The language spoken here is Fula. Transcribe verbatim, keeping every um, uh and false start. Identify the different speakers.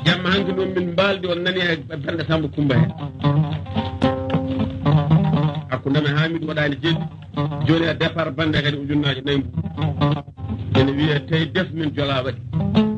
Speaker 1: jamma hanki noon min mbaldi on nani e bernde Samba Coumba he hakkundeme Hamidou waɗani jelli joni a départ bande kadi ujunnaje nayyi ene wiye tawi def min jola waɗi